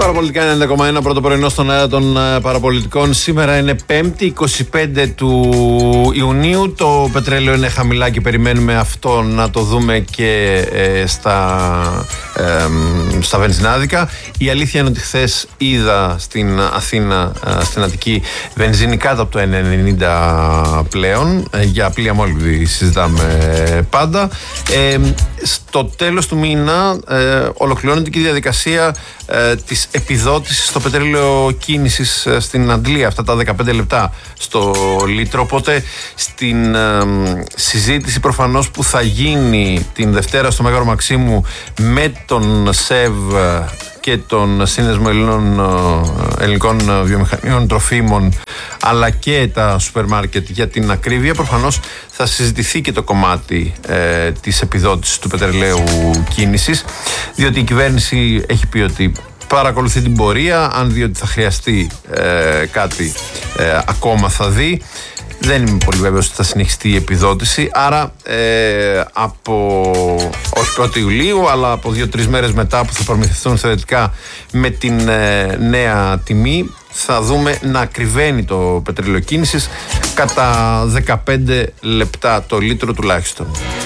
Παραπολιτικά 90,1 πρώτο πρωινό στον αέρα των παραπολιτικών. Σήμερα είναι 5η 25 του Ιουνίου. Το πετρέλαιο είναι χαμηλά και περιμένουμε αυτό να το δούμε και στα βενζινάδικα. Η αλήθεια είναι ότι χθες είδα στην Αθήνα, στην Αττική, βενζίνη κάτω από το 1,90 πλέον. Για πλοία μόλιβδη συζητάμε πάντα. Στο τέλος του μήνα ολοκληρώνεται και η διαδικασία της επιδότησης στο πετρέλαιο κίνησης στην Αντλία, αυτά τα 15 λεπτά στο λίτρο. Οπότε στην συζήτηση προφανώς που θα γίνει την Δευτέρα στο Μέγαρο Μαξίμου με τον ΣΕΒ και τον Σύνδεσμο Ελληνικών Βιομηχανιών Τροφίμων, αλλά και τα σούπερ μάρκετ για την ακρίβεια, προφανώς θα συζητηθεί και το κομμάτι της επιδότησης του πετρελαίου κίνησης, διότι η κυβέρνηση έχει πει ότι παρακολουθεί την πορεία, αν δει ότι θα χρειαστεί κάτι ακόμα θα δει. Δεν είμαι πολύ βέβαιος ότι θα συνεχιστεί η επιδότηση, άρα όχι 1η Ιουλίου, αλλά από 2-3 μέρες μετά που θα προμηθευτούν θεωρητικά με την νέα τιμή, θα δούμε να ακριβένει το πετρέλαιο κίνησης κατά 15 λεπτά το λίτρο τουλάχιστον.